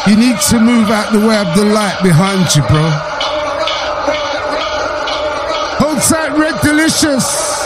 You need to move out the way of the light behind you, bro. Hold tight, Red Delicious.